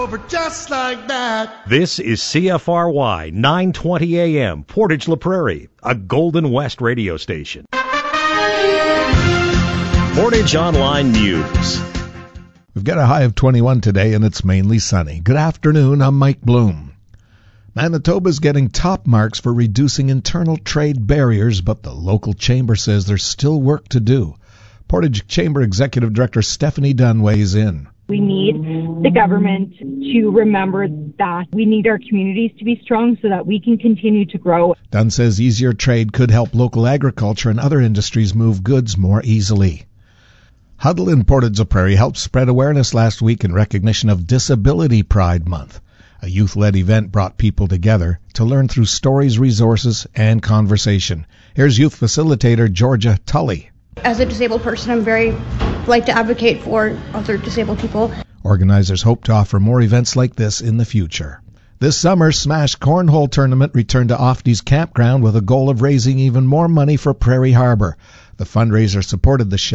Over just like that. This is CFRY 920 AM, Portage La Prairie, a Golden West radio station. Portage Online News. We've got a high of 21 today, and it's mainly sunny. Good afternoon, I'm Mike Bloom. Manitoba's getting top marks for reducing internal trade barriers, but the local chamber says there's still work to do. Portage Chamber Executive Director Stephanie Dunn weighs in. We need the government to remember that we need our communities to be strong so that we can continue to grow. Dunn says easier trade could help local agriculture and other industries move goods more easily. Huddle in Portage La Prairie helped spread awareness last week in recognition of Disability Pride Month. A youth-led event brought people together to learn through stories, resources, and conversation. Here's youth facilitator Georgia Tully. As a disabled person, I'm very like to advocate for other disabled people. Organizers hope to offer more events like this in the future. This summer, Smash Cornhole Tournament returned to Ofty's Campground with a goal of raising even more money for Prairie Harbor. The fundraiser supported the